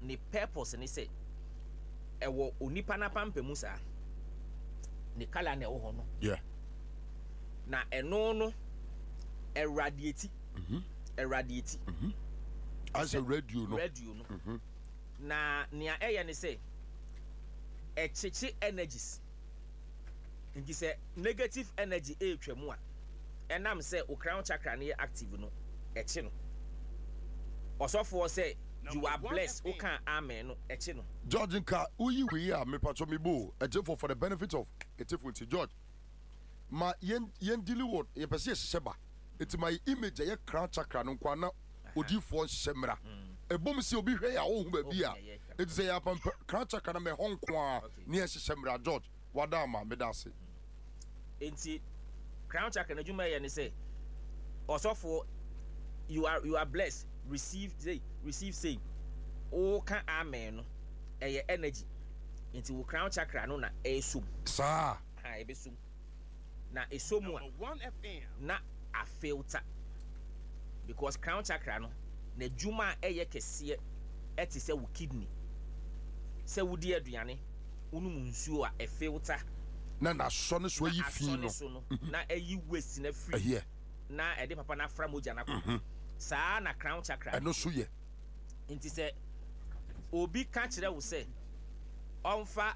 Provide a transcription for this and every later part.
ne purpose ne say ewo onipa na pampemu sa ne kala na ewo ho no yeah na eno no eradiate eradiate as a radio no na nia eye ne say echichi energies nti say negative energy e twemu a enam say o crown chakra na active no echi no osofo say you are blessed o kan amen no echi no George nka uyi we a me pacho me bo ejefo for the benefit of etefunti George ma yen dealing with ye pese sheba it my image ye crown chakra no kwa na odifo shemra ebom si obi hwe ya wo hu ba bia it say ya pam crown chakra na me honko a ne ye shemra George wada ma me da se enti crown chakra na juma ye ne say osofo you are blessed receive say o kan amen no eye energy enti wo crown chakra no na esum sa ha ebesum na esomu na a filter because crown chakra no na juma eye kese eti se wo kidney se wo di aduane unum nsuo a filter na so ne so yi fi no na eyi waste na free na ede papa na fra moja na ko saa na crown chakra no so ye nti se obi ka kire wo se onfa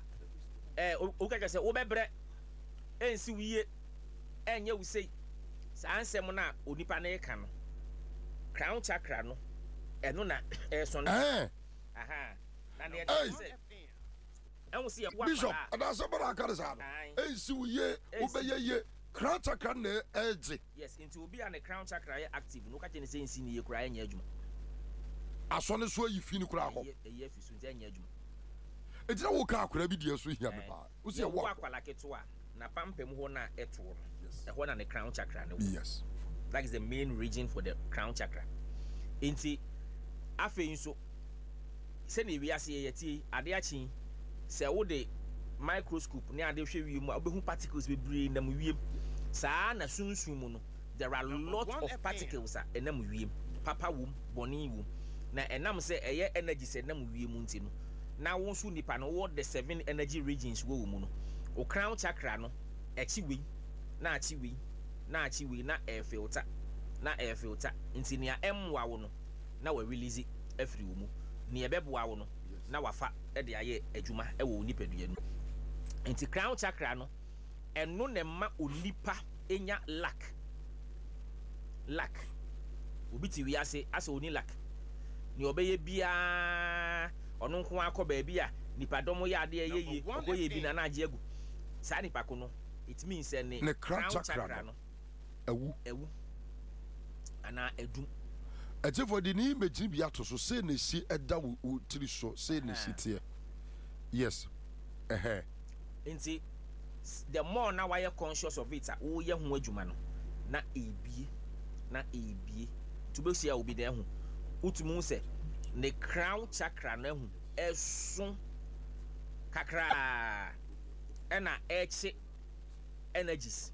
o ka se wo bebre ensi wiye enye wo sei saa nsem na onipa na eka no crown chakra no eno na so no aha na ne say enwo se ye kwa Bishop adasa bara ka sa no ensi wiye wo be ye crown chakra na eje yes into obi and the crown chakra ye active no ka je ne say ensi ni ye kura enya adwuma aso ne so yi fi ni kura ho ye fi so nti enya adwuma ejira wo ka akura bi die so hia me ba wo se wo akwala keto a na pampem ho na eto no ho na the crown chakra no yes that is the main region for the crown chakra enti afei nso se na wi ase ye tie ade achi se wo de microscope ne ade hwe wi mu obehu particles bebre na mu wiem saa na sunsun mu no there are lot of particles a enam wiem papa wom boni wom na enam se eye energy se enam wiem nti no na won su nipa no what the 7 energy regions wo mu no o crown chakra no echi wi na achi wi na achi wi na air filter nti nia emwa wo no na we release afri wo mu ni ebeboa wo no na wafa e de aye adwuma e wo nipadua no nti crown chakra no eno ne ma onipa enya lack obi ti wi ase oni lack ni obeye bia ono nko akoba bia nipa domo ya ade yeye okoye bi na na age agu sa nipa ko no it means ne crown chakra no ewu ana edum ejefo di ni meji bia to so say na si eda wo tiri so say na si tie yes nti the more na why conscious of it wo ye ho adwuma no na ebie to be see obi there ho utumu se ne crown chakra na hu esun kakra ena echi energies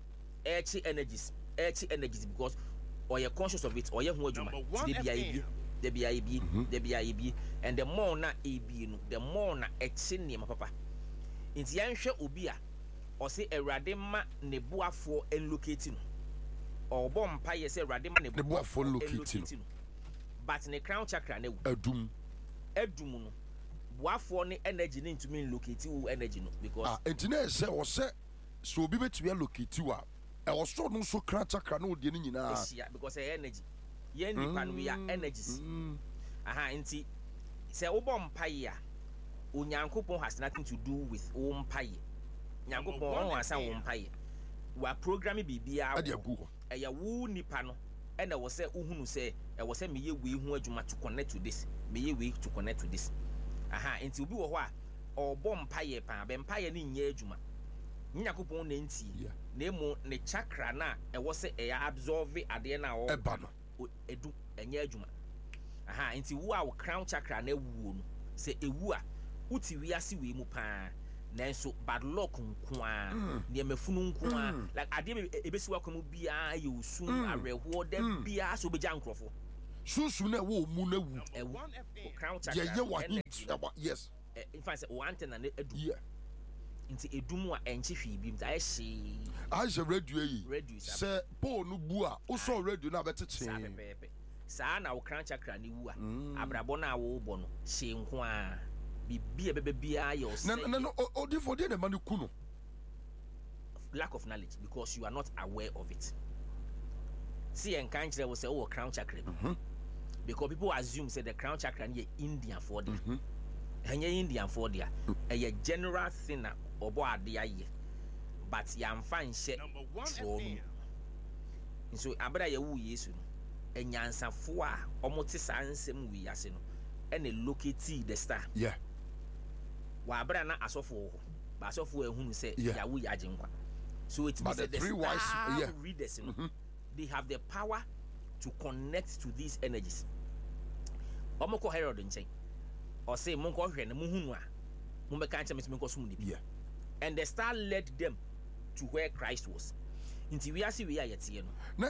because or you conscious of it or you ho adwuma the bia and the more na ebi no the more na echi ne papa nti yanhwe obi a o se awrade ma ne boafo enlocate no or bom pa ye se awrade ma ne boafo locate no but ne crown chakra na adum no boafo ne energy ne ntumi locate wo energy no because entina se o se so obi betumi locate wa e o so no so crown chakra no de ni nyina because energy ye nipa no we are energies nti se wo bom pa ye a Onyankopon has nothing to do with Ompaye. Nyankopon won asa Ompaye. Wa programming bibia wo. Eya wo nipa no. E na wo se uhunu se e wo se meye we hu adwuma to connect to this. Meye we to connect to this. Enti obi wo ho a obo mpaye pa be mpaye ni nya adwuma. Nyankopon na nti. Na emu ne chakra na e wo se e absorb ade na wo eba no. Edu enya adwuma. Enti wo a wo crown chakra na ewuo no. Se ewu a uti wiase we mu pa nanso bad luck nkoa ne mafunu nkoa like ade ebesiwa kwamu bia ye usum areho da bia so beja nkrofo Susu na wo mu na wu. Crown chakra. Yeah, yes. In fact, one thing and edu. Yeah. Nti edumu a enchi fi bi mta ehye. I say radio yi. Radio say Paul no bu a wo so radio na bete chen. Saa na wo crown chakra ni wu a. Abrabo na wo bo no hye nko a. Bibia bebia ye o say. No, odi for dey na manu kuno. Lack of knowledge because you are not aware of it. See, and can't will say, oh, crown chakra. Because people assume say the crown chakra is Indian for them. And you're Indian for there. A general thing or boy, but yam fine shit. So, Abra Yawu Yesu, and Yansa Fua, almost ansem we asino, and a locate the star. Yeah. Wabra na asofu, but asofu who say, Yawu Yajinkwa. So it means the the three wise readers, you know, they have the power to connect to these energies. Omoko Herod in chain, or say Monko Hen Muhunwa, Mumekancha Mismiko Sumudi. And the star led them to where Christ was. Into we are see we are yet, you know.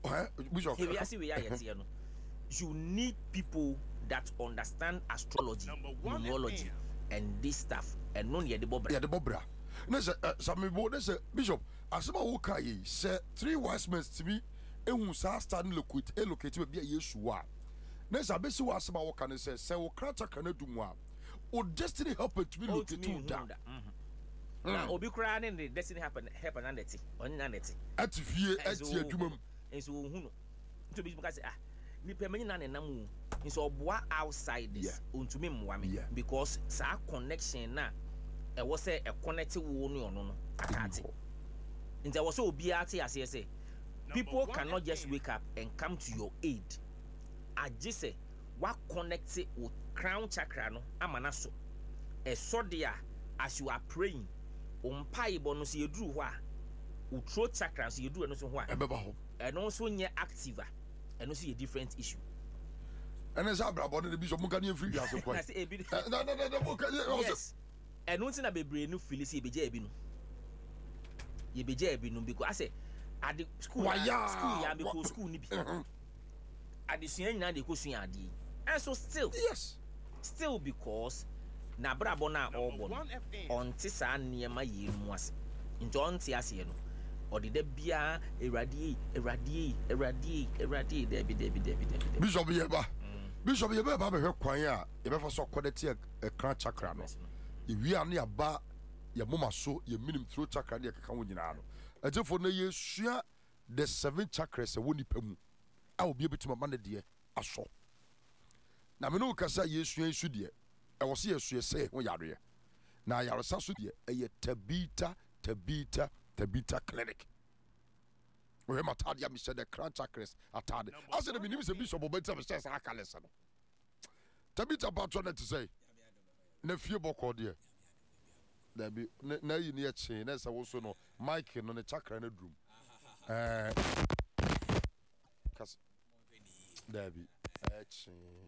You need people that understand astrology, numerology, and this stuff, and none yet the Bobra. Yeah, the Bobra. Bishop, asema wo kai say three wise men to me ehun sa stand locate be Yeshua. Nessa besi wo asema wo kan say wo krata kan adum a o destiny happen to me locate you da. Na obi kra ne the destiny happen and that on na net. Atifie ati adwuma mu. Enso wo hu no. Nto bi ka say nipa manyi na nam nso oboa outsiders ontumi mwa me because sa connection na e was a connect wo no no akati. And there was so be at say people cannot just wake up and come to your aid. I just say what connects it with crown chakra no amanaso. A so there as you are praying, paibo no see you do what throat chakra so you do no so what and also near activa and also a different issue. And as Abraham the bishop can free as yes. And nothing about brain no feel see beje ebinu. Ye beje ebinu because I say at the school ya because school ni bi. At the sua nyina dey ko sua ade. And so still because na brabo na obo onti sa niema ye mu ase. Nti onti ase no. Odi da bia erade debi. Bishop Yeba. Bishop Yeba ba be hwe kwan a ye be fa so connect e kran chakra no. Ewi ane aba ya moma so ye minim through chakra ne keka wo nyina no agefo na ye sua the 7 chakras e woni pamu a obi betima ma ne de aso na me no kasa ye sua isu de e wo se ye sua se ho yare na yare sa so de e ye tabita clinic we matade ya mi se the crown chakras atade ase de minim se bishop obeta me se sa akalesa no tabita patron to say na fie boko de dabi na yi ne eche na sa wo so no mic no ne chakra na drum kas dabi eche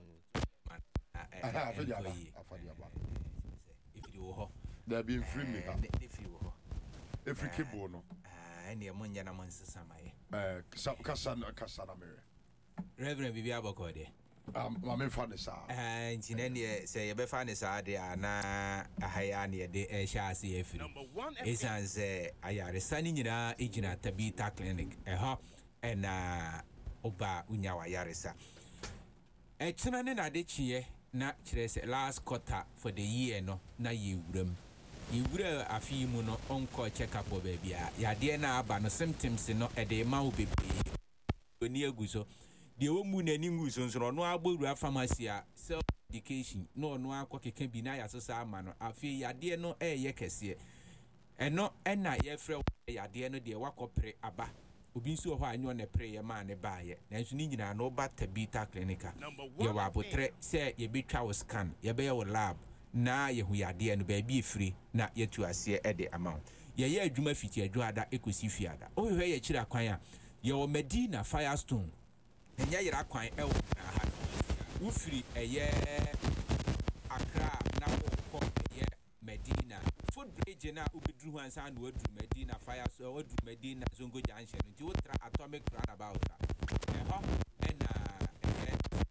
afadi aba if you ho dabi free me ha if you ho every keyboard no ene mo nya na mo nsesa mai kasa na mere reverend bibi aboko de mame fa ne sa nti na ne se ye be fa ne sa de ana ahaya ne de ehya ase efiri esan se ayare sani nyina ejina tabita clinic ho na oba unya wa yaresa etena ne na de chie na kire se last quarter for the year no na ye wura afi mu no onko check up obia ya de na aba no symptoms no e de ma obebe oni aguso de wo mu nani nguso nso no agbowura pharmacy a self education no akọ keke bi na ya sesa ama no afi ya de no ye kese eno na ye frɛ ya de no de wakɔpre aba obi nso ho anyo ne pre ye ma ne baaye na nso ni nyina no ba tabita clinica ye wa botre se ye betwa wo scan ye be ye wo lab na ye hu ya de no ba bi free na ye tu ase e de amount ye adwuma fiti adwada ekosi fiada o hwe ye kira kwan a ye wo Medina Firestone enya yira kwan e wo na ha wo free eye Accra na wo ko eye Medina food bridge na ubidru hu ansa na wadu Medina Firestone wadu Medina Zongo Junction nti wo tra atomic roundabout ho ena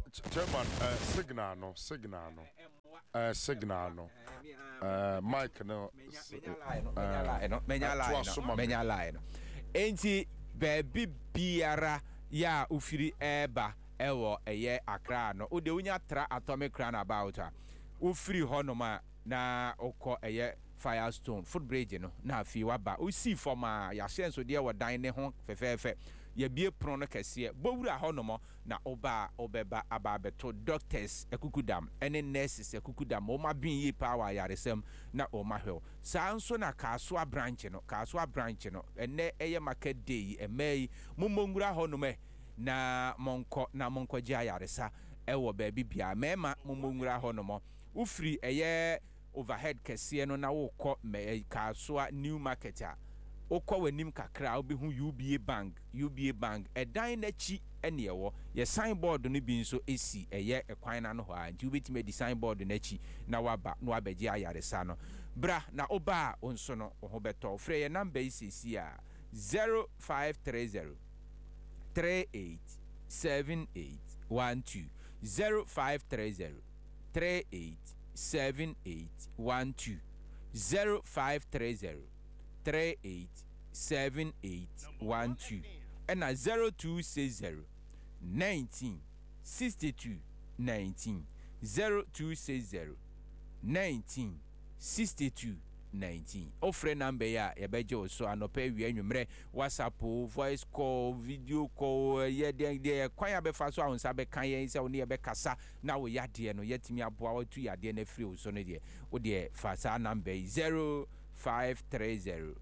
chairman, signal no. Mike no. Menya line. Enti baby biara ya ufiri eba ewo eye Accra no. Ode unya tra atomic roundabout a. Ufiri honoma na okọ eye Firestone footbridge no na afi waba usi forma ya senso de wo dan ne ho fefefe ya bie pro no kese bowura honomo na obeba ababeto doctors ekukudam ene nurses ekukudam o ma bin yi power yaresem na o ma hwe sa nso na Kasua branch no ene eye market day emai mumongura honome na monko gya yaresa ewo ba bibia mema mumongura honomo ufiri eye overhead kese no na wo kọ Kasua new market a okọ wanim kakra obi hu UBA bank edan na chi ene ewo ye signboard no bi nso esi eye ekwan na no ho a nti obetime di signboard na chi na waba no abegye ayaresa no bra na oba onso no ho beto frɛ ye number isisi a 0530 387812 0530 387812 0530 387812 and 0260 19 62 19 0260 19 62 19 ofre number ya yabeje so anopa wi anwumre WhatsApp voice call video call ye de kwan ya befa so ahunsa be kan yen se wo ne be kasa na wo yade no yetimi aboa watu yade na free so no de wo de fa sa number 0530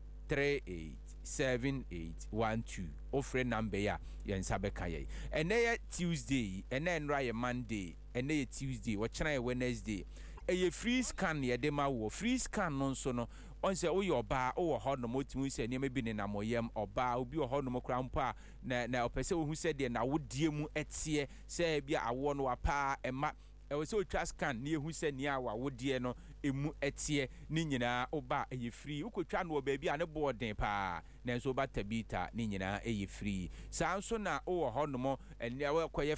387812 ofre number ya yensa be kan yen ene Tuesday ene enra ye Monday ene ye Tuesday wo chena ye Wednesday eye free scan ye de ma wo free scan no so no on se wo yoba wo ho no motimi se ne bi ne na moyem oba obi ho no kra mpa na opese wo hu se de na wodie mu etie se bia awo no apa ema ewo se otwa scan ne hu se ne awa wodie no emu etie ni nyina oba eye free ukotwa no ba bia ne boarding pa na so ba tabita ni nyina eye free sa nso na wo ho no mo ene we koye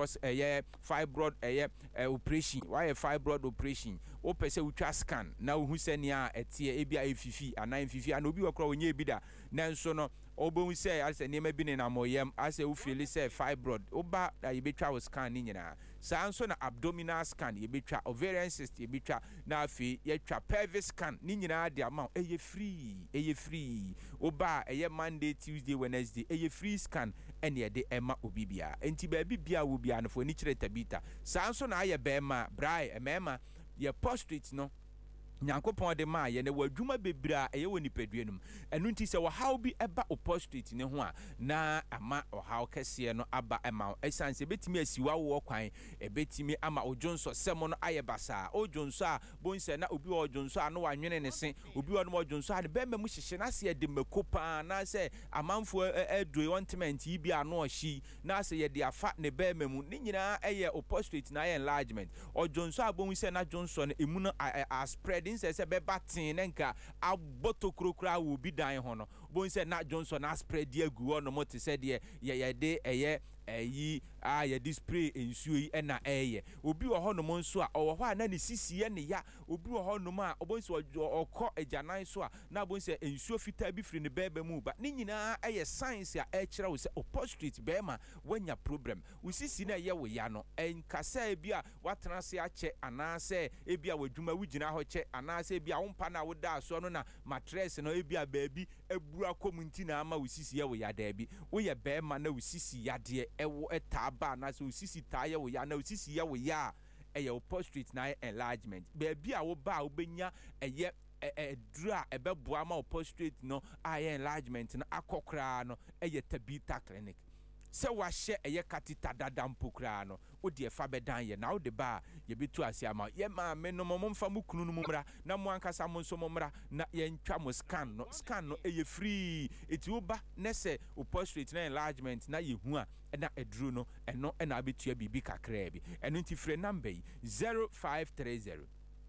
fibroid operation why fibroid operation wo pese utwa scan na hu se ne a etie ebia efifi anan fifi ana obi wakra onye ebida na nso no obo say ase niema bi ne na moyem ase wo feel say fibroid oba ye betwa wo scan ni nyina sa nso na abdominal scan ye betwa ovarian cyst ye betwa na afi ye twa pelvic scan ni nyina de ama eye free oba eye Monday Tuesday Wednesday eye free scan ene ye de ema obibia enti ba bibia wo bia no fo ni kire tabita sa nso na aye bema brai emema ye prostrate no Nyankopon de ma ye ne wadwuma bebra eye woni peduenum enu nti se wo how bi eba opposite ne ho a na ama o how kese no aba ema esanse betimi asiwa wo kwan ebetimi ama ojonso semo no ayebasa ojonso a bonse na obi ojonso a no wanwene ne se obi no ojonso a de bemma mu hyehye na se de makopa na se amanfo edue wantement yi bi ano ohyi na se ye de afa ne bemma mu ne nyina eye opposite na enlargement ojonso a bonse na jonso no emu no a spread se beba tin nka aboto krokra wo bi dan ho no bo nse na Johnson na spread dia gu ho no mo te se de ye de eye ayi ya display ensuo yi na eye obi wo ho no mo nso a owo ho a na ne sisiye ne ya obi wo ho no ma obonse okọ ajanan so a na bonse ensuo fita bi firi ne beba mu ba ne nyina eye science a e kire wo se opposite bema wanya problem wo sisi na ye wo ya no enkasa bi a watena se ache anase e bi a wadwuma wugina ho che anase bi a wompa na woda so no na mattress no e bi a baabi ebura komunti na ama wo sisi ye wo ya da bi wo ye bema na wo sisi ya de ewo etaba na so sisi taye wo ya na sisi ye wo ya eye opposite na enlargement baabi a wo ba wo benya eye dura ebeboa ma opposite no eye enlargement na akokra no eye Tabita clinic se wa hye eye katita dadampo kra no wo de fa bedan ye na wo de ba ye betu ase ama ye ma me no momfa mu kunu no mumra na mo ankasa mo nso momra na ye ntwa mo scan no eye free eti wo ba ne se opposite na enlargement na ye hu a na edru no eno na abetua bibi kakra bi eno nti frɛ number 0530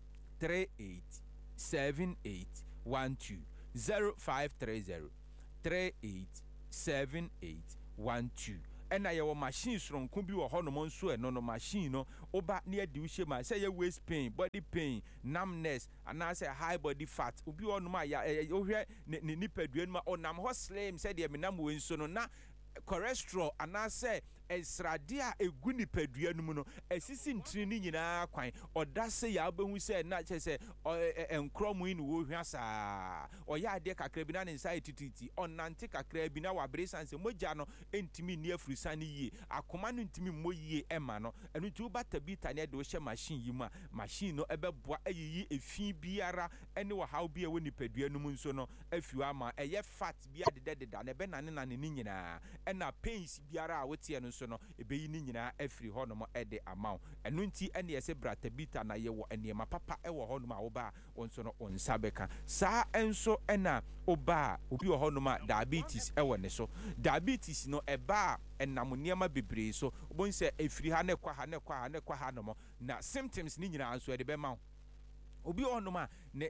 387812 0530 387812 ɛna yɛwɔ machine soronko bi wɔ hɔ nom nso ɛno no machine no oba ne adi wohyɛ ma sɛ yɛ waist pain body pain numbness anaasɛ high body fat obi wɔ nom a wohwɛ ne nipadua no ma ɔnam hɔ slim sɛdeɛ menam wɔ nso no na cholesterol anaasɛ ɛsrade a egu nipadua no mu no ɛsisi ntiri ne nyinaa kwan ɔda sɛ yɛ abɛhu sɛ na kyerɛ sɛ nkorɔmo yi ne wɔhwia saa ɔyɛ adeɛ kakra bi na ne nsa yɛ tititi ɔnante kakra bi na wabere san sɛ mogya no ntumi nni afurisa no yie akoma no ntumi mmɔ yie ɛma no ɛno nti woba tabita ne ɛde wohyɛ machine yi mu a machine no ɛbɛboa ayiyi efi biara ɛne wɔhaw bi a ɛwɔ nipadua no mu nso no afiw ama ɛyɛ fat bi adedadeda na ɛbɛnane ne nyinaa ɛna pains biara a woteɛ no nso no ebeyi ne nyinaa afiri hɔ nom ɛde ama wo ɛno nti ɛne yɛsɛ bratabita na yɛwɔ nneɛma papa ɛwɔ hɔ nom a woba a nso no nsa bɛka saa ɛnso ɛna woba a obi wɔ hɔ nom a diabetes ɛwɔ ne so diabetes no ɛba a ɛnam nneɛma bebree so wobɛhu sɛ ɛfiri ha ne kɔ ha ne kɔ ha ne kɔ ha nom na symptoms ne nyinaa nso ɛde bɛma wo obi wɔ hɔ nom a ne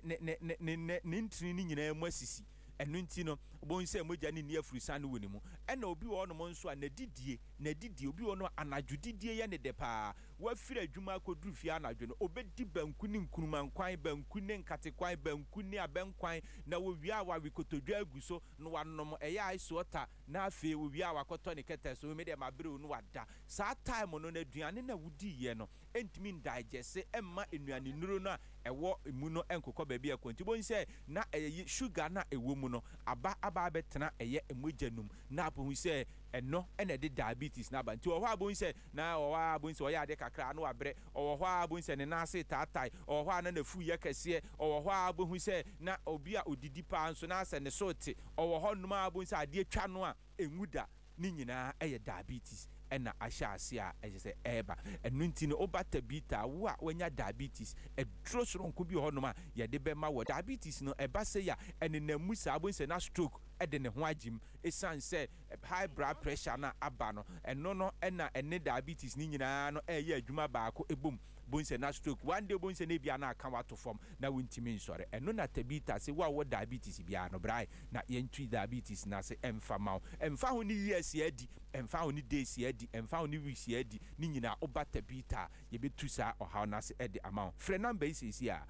ntiri ne nyinaa mu asisi ɛno nti no wobɛhu sɛ mogya ne nni afurisa no wɔ ne mu ɛna obi wɔ hɔ nom nso a nadidie obi wɔ no anadwodidie yɛ ne dɛ paa wafiri adwuma akɔduru fie anadwo no obɛdi banku ne nkurumankwan banku ne nkatekwan banku ne abɛnkwan na wɔwie a wawe kotodwa agu so na wanom ɛyɛ ice water na afei wɔwie a wakɔtɔ ne kɛtɛ so me deɛ maberɛ no wada saa time no na aduane na wodiiɛ no ɛntumi ndigest ɛmma nnuane nnuro no a ɛwɔ mu no ɛnkokɔ baabi akɔ nti bɔhu sɛ na ɛyɛ sugar na ɛwɔ mu no aba abɛtena ɛyɛ mogya num na apɔhu sɛ ɛno ɛna ɛde diabetes na aba nti ɔwɔ hɔ a bɔhu sɛ na ɔwɔ hɔ a bɔhu sɛ ɔyɛ ade kakra na wabrɛ ɔwɔ hɔ a bɔhu sɛ ne naase taatae ɔwɔ hɔ a na nafu yɛ kɛseɛ ɔwɔ hɔ a bɔhu sɛ na obi a odidi paa nso na asɛ ne so te ɔwɔ hɔ nom a bɔhu sɛ adeɛ twa no a ɛnwu da ne nyinaa ɛyɛ diabetes ɛna ahyɛ ase a ɛyɛ sɛ ɛɛba ɛno nti no woba tabita wo a wanya diabetes ɛduro soronko bi wɔ hɔ nom a yɛde bɛma wɔ diabetes no ɛba sɛ yɛ ɛnenam mu saa bɔhu sɛ na stroke ɛde ne ho agyim ɛsiane sɛ high blood pressure na aba no ɛno no ɛna ɛne diabetes ne nyinaa no ɛyɛ adwuma baako ɛbom bɔhu sɛ na stroke one day bɔhu sɛ ne bia na aka wato fam na wontimi nsɔre ɛno na tabita sɛ wo a wɔ diabetes biara no brae na yɛntwi diabetes na sɛ ɛmfa ma wo ɛmfa ho ne years adi ɛmfa ho ne days adi ɛmfa ho ne weeks adi ne nyinaa woba tabita yɛbɛtu saa ɔhaw no ase ɛde ama wo frɛ number yi sɛsi a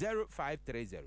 0530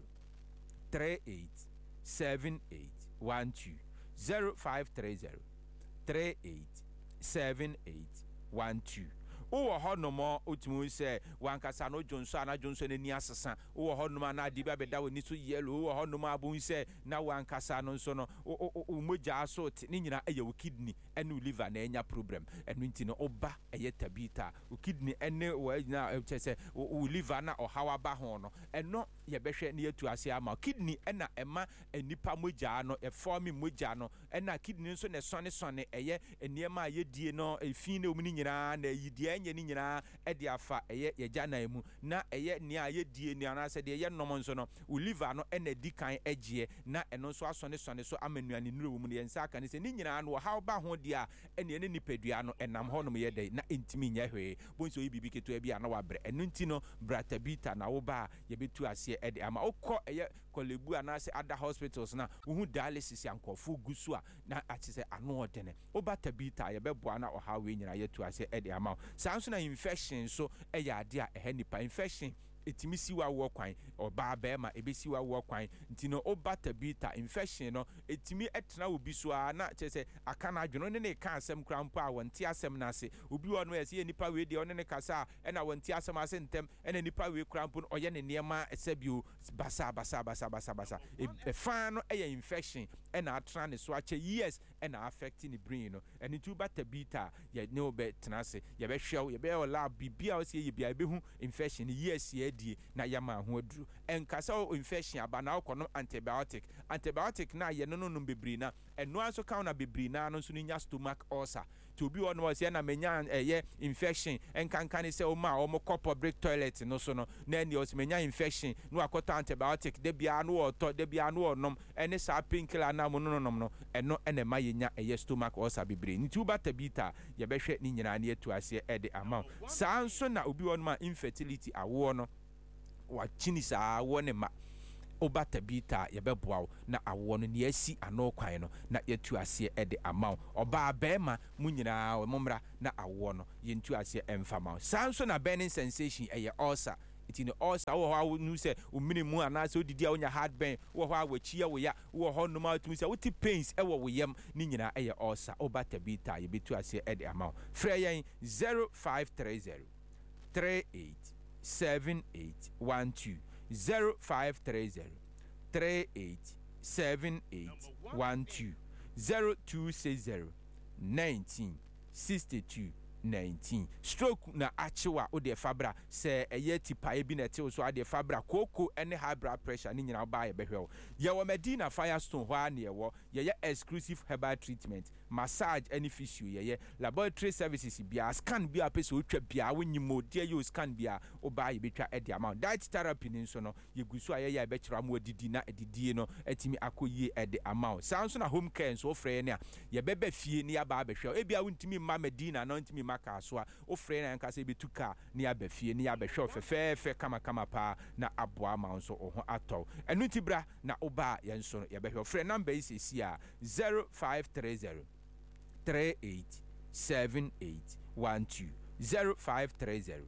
38 78 12 0530 38 78 12 wowɔ hɔ nom wotumi sɛ wankasa no dwonso a na dwonso no ani asesa wowɔ hɔ nom a na ade bi abɛda w'ani so yellow wowɔ hɔ nom a bohu sɛ na wankasa no nso no mogyaa so te ne nyinaa ɛyɛ wo kidney ɛne wo liver na ɛnya problem ɛno nti no woba ɛyɛ tabita wo kidney ɛne wɔanyina kyɛ sɛ wo liver na ɔhaw aba ho no ɛno yɛbɛhwɛ ne yɛtu ase ama kidney ɛna ɛma nipa mogyaa no ɛfɔme mogyaa no ɛna kidney nso na ɛsɔne ɛyɛ nneɛma a yɛdie no ɛfi ne mu no nyinaa na ɛyideɛ ɛnyɛ ne nyinaa ɛde afa ɛyɛ yɛgya nan mu na ɛyɛ nea yɛdie ne anaasɛ deɛ ɛyɛ nnɔm nso no wo liver no ɛna di kan ɛgyeɛ na ɛno nso asɔne so ama nnuane nnuro wɔ mu no yɛnsa aka ne sɛ ne nyinaa no wɔhaw ba ho deɛ a ɛne ne nipadua no ɛnam hɔ nom yɛ dɛn na ɛntumi nyɛ hwee bɔhu sɛ ɔyɛ biribi ketewa bi a na wabrɛ ɛno nti no bratabita na woba a yɛbɛtu aseɛ ɛde ama wokɔ ɛyɛ kɔlebu anaasɛ ada hospitals na wohu dialysis ankɔfo gu so a na akye sɛ ano ɔdene woba tabita yɛbɛboa na ɔhaw wei nyinaa yɛtu aseɛ ɛde ama wo saa nso na infection so ɛyɛ ade a ɛhɛ nipa infection ɛtumi si wawoɔ kwan ɔbaa bɛrima ɛbɛsi wawoɔ kwan nti no woba tabita infection no ɛtumi ɛtena wo bi so a na kyerɛ sɛ aka no adwene ne ne ka asɛm kora mpo a wɔnte asɛm no ase obi wɔ no ɛsɛ yɛ nipa wei deɛ ɔne ne kasa a ɛna wɔnte asɛm ase ntɛm ɛna nipa wei kora mpo no ɔyɛ ne nneɛma ɛsɛ bio basa ɛfa no ɛyɛ infection ɛna atena ne so akyɛ years ɛna affect ne brain no ɛno nti woba tabita yɛ ne wo bɛtena ase yɛbɛhwɛ wo yɛbɛyɛ wɔ lab biribi a wɔsɛ yɛ bia yɛbɛhu infection years yɛ die na yama ho aduru ɛnkasa infection aba na wokɔ no antibiotic na yɛ no nom bebree na ɛno nso ka na bebree na no nso no nya stomach ulcer nti obi wɔ no wɔsɛ na menya ɛyɛ infection ɛnkanka ne sɛ ɔma a ɔmokɔ public toilet no so no na ɛne ɔsɛ menya infection na wakɔtɔ antibiotic da biara no wɔtɔ da biara no wɔnom ɛne saa painkiller na mo no nom no ɛno ɛna ma yɛnya ɛyɛ stomach ulcer bebree nti woba tabita yɛbɛhwɛ ne nyinaa ne yɛtu aseɛ ɛde ama wo saa nso na obi wɔ no ma infertility awoɔ no wakyi ni saa wɔ ne ma oba tabita yɛbɛboa wo na awoɔ no ne yɛasi ano kwan no na yɛtu aseɛ ɛde ama wo ɔbaa bɛrima mu nyinaa mommra na awoɔ no yɛntu aseɛ ɛmfa ma wo saa nso na burning sensation ɛyɛ ulcer iti ne ulcer wo hɔ a nu sɛ omini mu anaasɛ odidi a wonya heartburn wo hɔ a wakyia wo ya wo hɔ nom a tumi sɛ wote pains ɛwɔ wo yam ne nyinaa ɛyɛ ulcer oba tabita yɛbɛtu aseɛ ɛde ama wo frɛ yɛn 0530 387812 0530 387812 0260 1962 19 stroke na achewa o de fabra se eye tipae bi na te so ade fabra koko ene high blood pressure ni nyina ba ye behwe ye wo Medina Firestone ho a ne ye wo ye exclusive herbal treatment massage any physio ye laboratory services bia scan bia peso otwa bia wonyimo de ye scan bia o ba ye betwa e de amount diet therapy ni so no ye gusu a ye be kira mo adidi na adidie no atimi akoyie e de amount sanso na home care so frɛ ne a ye beba fie ni aba behwe e bia wontimi ma Medina no ntimi maka so a o frɛ na nka se betu ka ni aba fie ni aba hwɛ fɛfɛɛfɛ kama pa na aboa ma nso o ho atɔ ɛnu ti bra na oba yɛn so ye behwe frɛ number is esi a 0530 387812 0530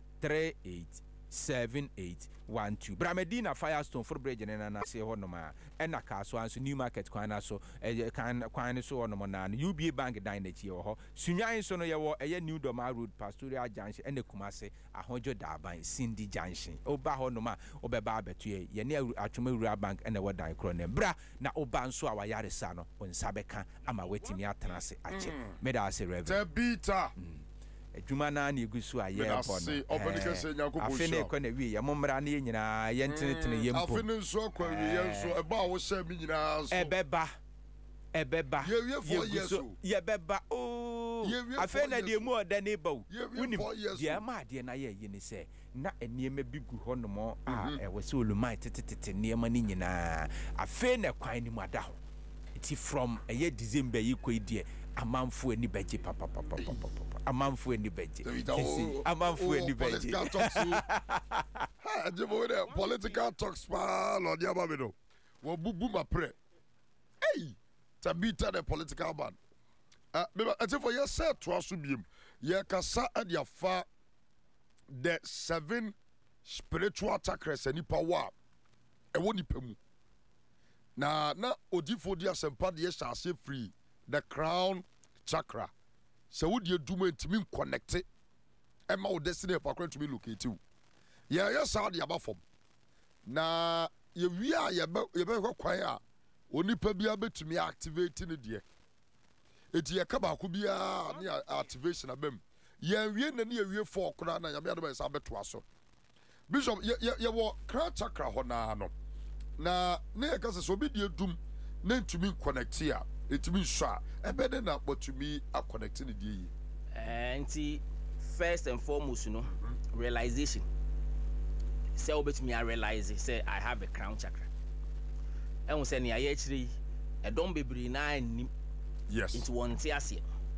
387812 Bramedina Firestone for bridge na se ho no ma ena ka so anso new market kwan na so kwan so no na UBA bank dan na chi ho sunyan so no ye wo eye New Doma Road Pastoral Junction ene Kumase ahojo daban Cindy Junction oba ho no ma obeba abeto ye ne atwoma wura bank ene wo dan kro ne bra na oba nso a wayare sa no onsa beka ama wetimi atena se ache me da se rev Tabita adwuma na na egusu a ye bɔ no obenika se nyankopɔ afene kɔ na wi ye mommra na ye nyinaa ye ntenetene ye mpo afene nso akɔ wi ye nso eba a wo hyɛ mi nyinaa so ebeba ye beba o afene de mu oda ne bawo unim de ma de na ye ne se na eniema bi gu hɔ nom a ɛwɔ se olumai tetetete niema ni nyinaa afene kwan ni mu ada ho ti from eye December yi kɔ die amanfo ani beje papa amanfo ani beje amanfo ani beje ha jebo we political talks pa lo dia ba me no wo bubu ma pre hey Tabita the political man me for yes say to aso biem ye kasa ade afa the 7 spiritual chakras ani power e woni pemu na odifo dia sempa de yɛhyɛ free the crown chakra so would you do me to me connect it and my destiny pakwan to me locate you yes how the abafom na ye wi a ye be kwan a onipa bia betumi activate ne de eti ye ka ba ko bia na activation abem ye wi na ne ye wi for kora na yame adaba sa beto aso bishop ye wo crown chakra ho na no na ne ka se so bi de dum na ntumi connect ya etumi sha ebede na botumi a connect ne die yi nti first and foremost no realization say obetumi a realize say I have a crown chakra and say ne aye chiri e don bebiri na anim yes into one ti ase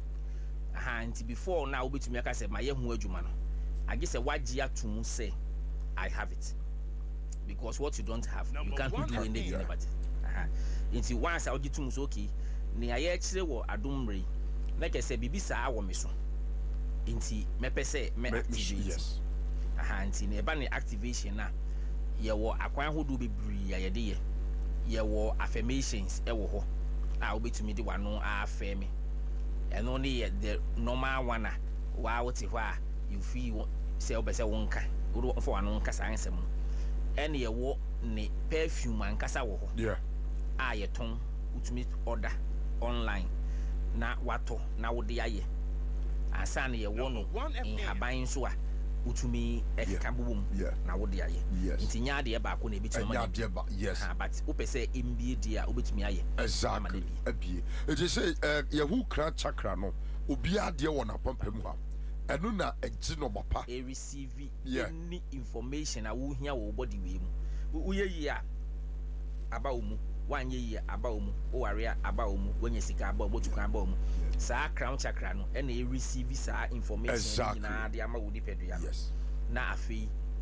nti before now obetumi aka say maye hu adwuma no age say waji atum say I have it because what you don't have you can't do anything about it nti once I would tum so okay ne aye chire wo adomre na ke se bibi saa wo me so nti mepe se me activate yes nti ne ba ne activation na ye wo akwan hodo bebri ya ye de ye wo affirmations e wo ho a obetumi de wano affirm me eno ne the normal one wa wote ho a you feel say obese wonka wo fo wano nka sa ansem ene ye wo ne perfume ankasa wo ho yeah a ye ton utumi order online na wato na wode aye asa na ye wo no in haban so a utumi ekeka bobom na wode aye nti nya de ba ko na ebetumi ma yes but upese mbie dia obetumi aye exactly abie it is say ye hu crown chakra no obi ade wo na pampam ha eno na egi no mapa e receive any information a wo hia wo body we mu wo ye yi a aba wo mu wanye yi aba wo mu o ware aba wo mu wonye sika aba wo tukwan aba wo mu saa crown chakra no e na receive saa information na de ama wo dipedo ya yes na afei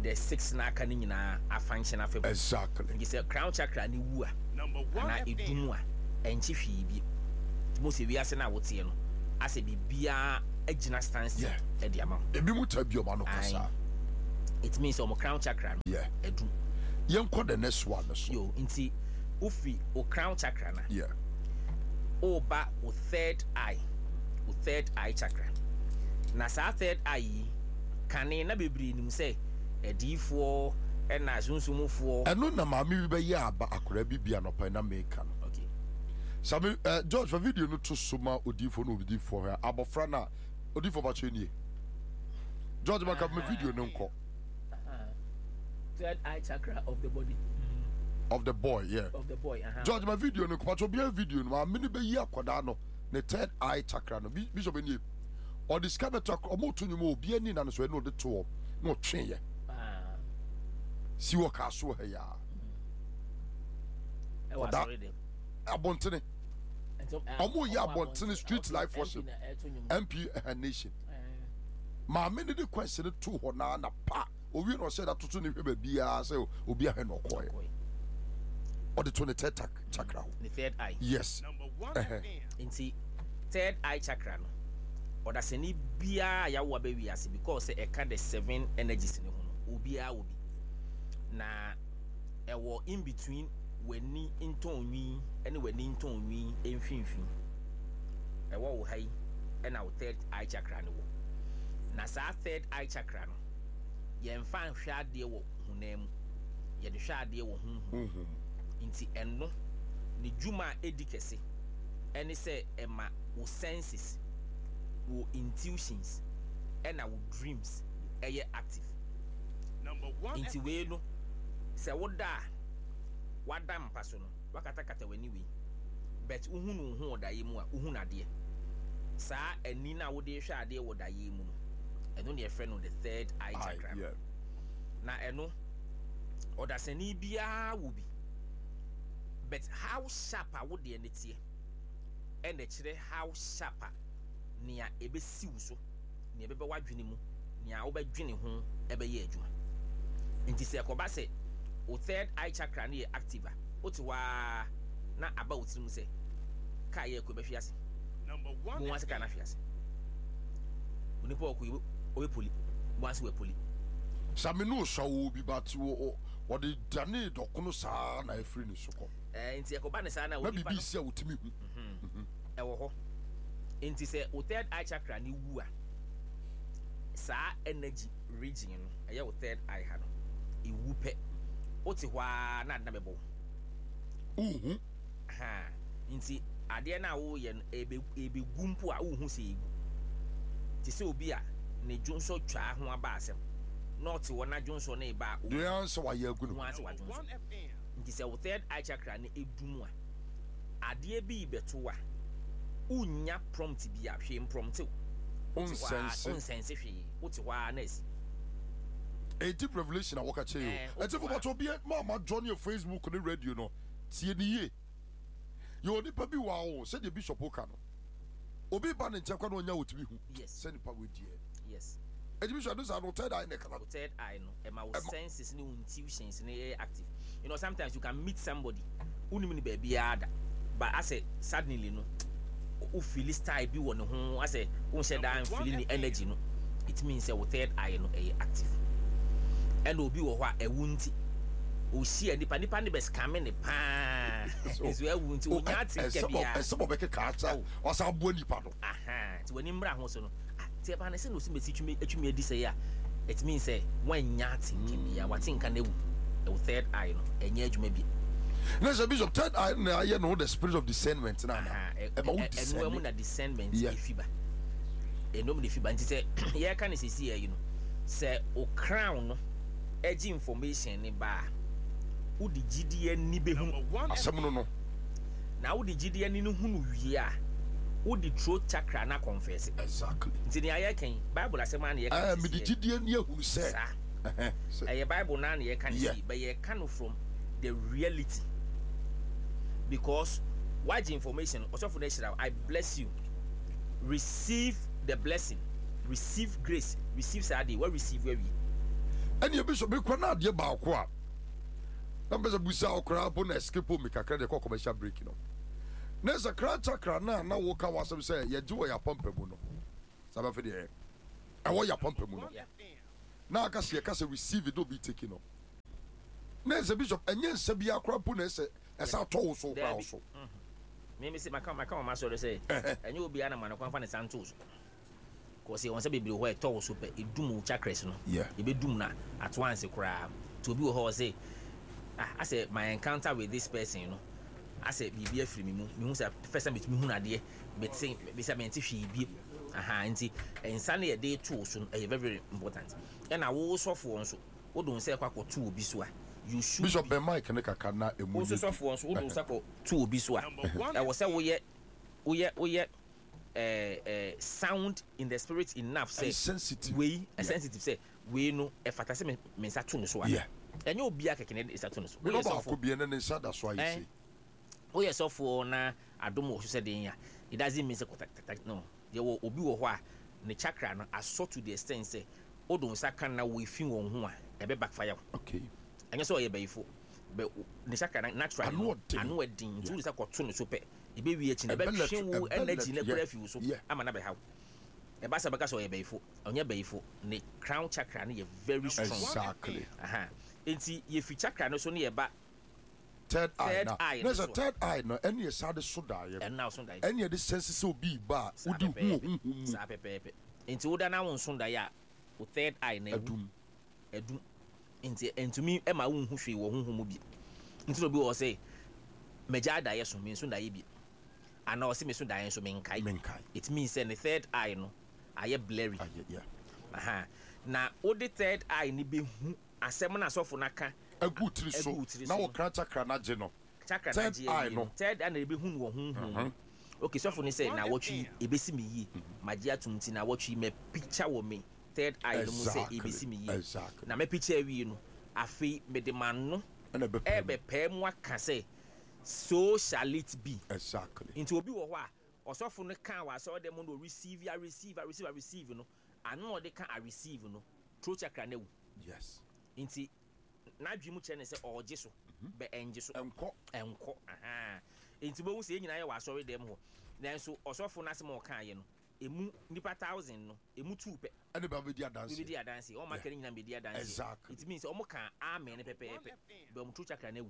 the 6 na aka ni nyina a function afebɔ. Exactly. Nti sɛ crown chakra ni wu a ana edum a ɛnchi hwee bi. Mo se wi ase na wote no ase bibia agina stance e di ama. Ebi mu ta bi o ma no kasa. It means omo crown chakra no edum. Yen ko the next one so. Yo, nti ufi o crown chakra na. Yeah. Oba o third eye chakra. Na sa third eye kane na bebre nim say edifo e na sunsumufo. Eno na maami bi be ya aba akora bibia no pa na make no. Okay. Sami George for video no to soma odifo no odifo ha abofra na odifo ba chenie. George maka me video no nko. Third eye chakra of the body. Of the boy, yeah. Of the boy, George, my video no kwacho be video no ma mini be yi akoda no ne third eye chakra no bishop eni or discover chakra omo to nyumo obi ani na no so no de to no twen ye. Si wo ka so ha ya. E was already. Abontene. Omo yi abontene street life worship. MP nation. Ma mini the question to ho na pa. Owi no say that to ni hwe ba bia say obi a he no koy. Or the 23rd chakra. The third eye. Yes. Number 1 Inti third eye chakra no. Or that's any bia ya wa be wiase because e ka the 7 energies ne ho no. Obi a obi. Na e wo in between weni ntonwi ene weni ntonwi emfinfin. E wo hai e na third eye chakra no wo. Na sa third eye chakra no. Ye mfa hwa ade wo hunam. Ye de hwa ade wo hunhun. Inti eno ni juma edi kese ene se ema wo senses wo intuitions ena wo dreams eye active. Number 1 inti we no se woda wada mpaso no wakata kata wani we but uhunu hu odaye mu a uhunu ade saa ani na wo de hwa ade wo daye mu no eno ne efre no the third eye chakra. Yeah. Na eno odasani bia wo bi. But how sharp would the energy and the chile how sharp near ebe siuso near bebe wadwinimu near obe dwini home ebe ye juma. Inti se akoba se o third eye chakra ni active otiwa na aba otimu se ka ye ko be fiase. Number 1 mo wase kana fiase. Onipo oku owe poli mo wase we poli. Sami no so obi but wo de dane dokono saa na efri ni soko. Inti akoba ne saa na wo bibi sia wotimi hu. Ewo ho. Inti se o third eye chakra ni wu a saa energy region no eye o third eye ha no ewu pe oti hwa na adna bebo ha inti ade na wo ye no ebe gumpo a wo hu se egu ti se obi a ne dwonso twa ho aba asem not wo na dwonso na eba o the answer wa ye gu no. Nti se wo third eye chakra na edumu a ade bi beto a unya prompt bi a hwe prompt unsense hwe oti hwa na esi a deep revelation I waka che you. Eti for what obi mama join your Facebook and radio no. Tie ni ye. You nipa bi wa o say the bishop oka no. Obi ba ne nchekwa no nya wotimi hu. Yes. Say nipa we die. Yes. Eti bishop do say no third eye ne kala. Third eye no ema wo senses ni intuitions ni active. You know sometimes you can meet somebody unimi ni baby ada but as a suddenly no o feel style bi wo ne ho as a won share that feeling the energy no it means your third eye no active. And obi wo ho a ewunti o share nipa ne be scam ne pa so ewunti o nya tinke bia e some be ka acha o sa bo nipa no ti wani mra ho so no ti ba na se no so mesi twumi edi say ya it means say wan nya tinke bia watinka na ewu the third eye no enya adwuma bi na say bishop third eye na you know the spirit of discernment na eno mu na discernment efiba eno mu de fiba nti say ye ka ne sesi ya you know say o crown no edge information ni ba udi gidie ni behu asem no na udi gidie ni hu no wie a udi throat chakra na confess exactly nti ni aye kan bible asem na ye kan me di gidie ni ehunu say eh bible na ye kan see but ye kan from the reality because what information also for natural I bless you receive the blessing receive grace receive sadi what receive where we Any bishop be quana dear Baqua. Numbers of Busa crab on a skip me kakra commercial breaking. There's a crown chakra now walk out some say, ya do your pump muno. Some for the air. I want your pump muno. Now I can see a case receive it, don't be taken up. There's a bishop and yes, Sabia crapunes as I told so also. Maybe see my master say, and you will be animal of one Santos. Because he wants to be where tall super, it doom chakras, no? Yeah. It be doom at once a crab. To be a say, I said, my encounter with this person, you know. I said, be a free me, first time between Munadia, but saying, beside she be a handy, and Sunday a day too soon, a very important. And I will so for one so, what don't say quack or two biswa. You should Bishop Ben Mike and Cana, a also so for one, what don't say two biswa. I was say, we yet. Sound in the spirit enough say sensitive we a sensitive say we know a fantasy means a tune so yeah and you'll be a can is a tune so we could be an inside that's why you say oh yes so for na I don't know what you said in here it doesn't mean no there will be what the chakra no as so to the extent say oh don't say can now we feel on who a be backfire okay and you saw a bayful but the chakra natural I know a ding to is a cartoon so pay ebe wi echi na be hwe energy na kura fi so ama na be ha e ba sa baka so ye beifo onye beifo ne crown chakra ne ye very strong exactly enti ye fi chakra no so ne ye ba third eye there's a third eye no any side so da ye and now so da any the sense so be ba udi hu sa pepepe enti woda na won so da ya o third eye na edum enti entumi e ma won hu hwe wo hu mu bi enti no bi wo say meja da ye so me so da ye bi and now see me so dying so menkai. It means the third eye no aye blurry. Yeah. Na o the third eye ni be hu asem na so for naka a good three so now chakra na je no chakra na je eye no third eye na be hu no hu okay so for ni say na watchi e be si me yi magia tumti na watchi me picture wo me third eye no mo say e be si me yi na me picture wi no afi me de man no na be pe mu aka say so shall it be. Exactly. Into obi wo ho a osofo no kan wa so dem no receive no anu de kan receive no throat chakra na wu. Yes. Inti na dwi mu che ne se oje so be enje so enko aha inti bo hu se nyina ye wa so dem ho then so osofo na se mo kan ye no emu nipa 1000 no emu 2 pe and ba be dia dance o ma kan nyina be dia dance. Exactly. It means o mo kan amen pepe be mo throat chakra na wu.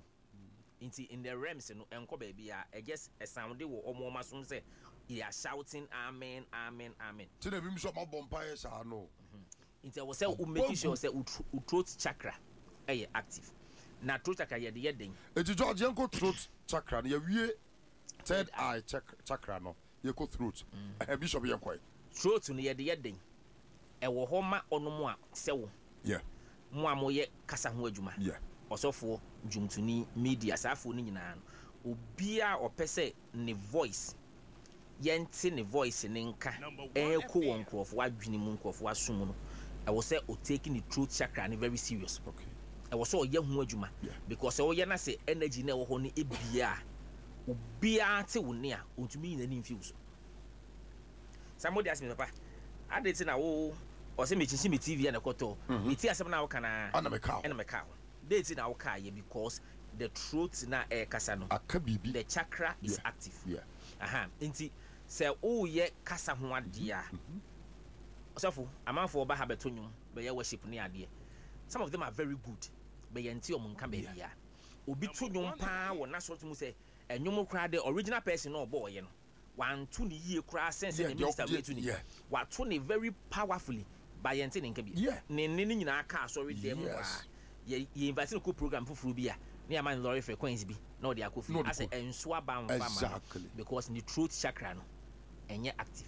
In the realms no enko baby I guess a sound they will almost soon say they are shouting amen amen amen till them so my bonfires are no into was say make sure say throat chakra active na throat chakra ye the den e ti George enko throat chakra na wie third eye chakra no ye ko throat bishop ye kwai throat no ye the den e wo ho ma onomo a se wo yeah mo amoye kasa ho adwuma yeah osofo jumtuni media safo ni nyina no obia opese ne voice yente ne voice ne nka eko won krofo adwini mu krofo asum no I was say o taking the throat chakra ne very serious. Okay. I was so ye hu adwuma because o ye na say energy na wo ho ne ebia obia te wo ne a ontumi nyina ni mfiu so somebody ask me papa adeti na wo o say me chinchi me TV na koto me ti asem na wo kana ana me ka date na wo ka ye because the throat na kasa no akabibi the chakra is active yeah nti say o ye kasa ho ade a osafo amanfo oba ha beto nwum be ye worship ne ade some of them are very good be ye nti omunka be bia obi to nwum pa wo na so to mu say enwum kra the original person no obo ye no wan to ne yie kra sense the minister we to ne wa to ne very powerfully by ye nti ne nka bi ne nyina aka sorry dem wa ye invite no program fufuru bia ne aman lorry frequency bi no dey akofi as enso aba mfama because the throat chakra no enye active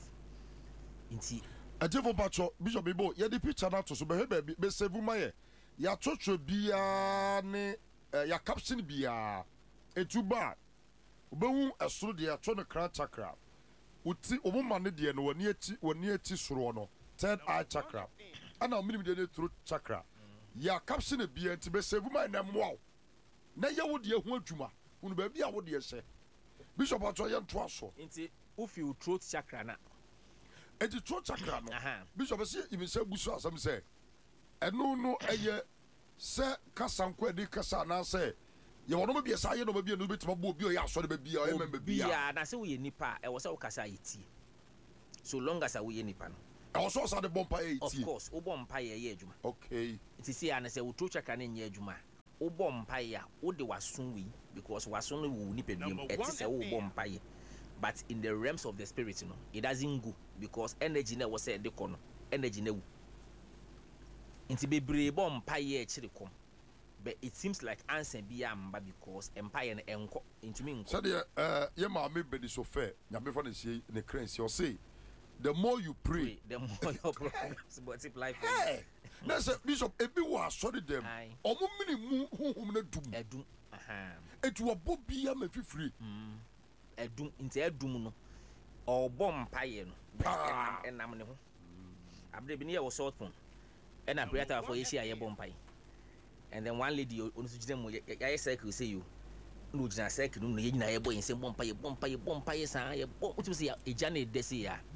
nti Ajefo Pacho Bishop Bibo ye di picture na to so be be be save maye ya chocho bia ne ya caption bia etuba obehu esoro de ya to ne crown chakra uti omuma ne de no wani eti soro no third eye chakra ana ominim de ne throat chakra ya caption bia nti be save maye na moa na ye wo de hu adwuma unu ba bia wo de hye Bishop Pacho ye nto aso nti ufi throat chakra na eti throat chakra no Bishop say even say busu asem say eno no eye sɛ kasa nkɔ di kasa na sɛ yɛ wɔn bi ɛsa yɛ no bi no betuma bo bi o yɛ asɔre ba bi a ɔyɛ mɛmɛ bi a na sɛ woyɛ nipa a ɛwɔ sɛ wokasa yɛ tie so long as a woyɛ nipa no ɛwɔ sɛ ɔsa de bɔ mpa yɛ of tie course wobɔ mpa yɛ adwuma okay nti sɛ ana sɛ wotro chakra no nyɛ adwuma a wobɔ mpa yɛ a wode waso wei because waso no wɔ nipa biom Number ɛte one sɛ wobɔ mpa yɛ but in the realms of the spirit no it doesn't go because energy na ɛwɔ sɛ ɛde kɔ no energy na wu nti bebree bɔ mpa yɛ akyire kɔm but it seems like answer bi amba because empire no enko intumi nko sɛdeɛ yɛ maame bɛdi so fɛ nyame fa no sie ne kransi ɔse the more you pray the more your problems multiply for hey na sɛ bishop ebi wɔ asɔre dɛm Aye. ɔmo mini mu honhom na dum edum aha etu ɔbɔ bia ma fifiri edum nti edum no ɔbɔ mpaye no enam ne ho abde bi ne yɛ wɔ salt pon ɛna prayer tower for yɛhyia yɛbɔ mpaye and then one lady onu so gyina mu yɛ circle say you no gyina circle no yɛ nyina yɛbɔ yɛnsɛm bɔ mpaye saa yɛbɔ wotum sɛ egya na ɛdɛ sɛ ya